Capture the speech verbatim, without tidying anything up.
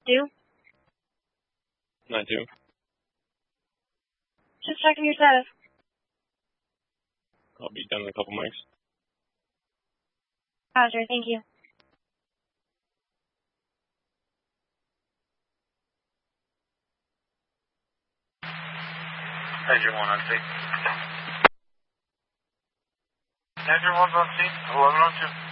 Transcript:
Do? nine two. Just checking your status. I'll be done in a couple mics. Roger, thank you. Engine one on scene. Engine one's on scene. eleven oh two.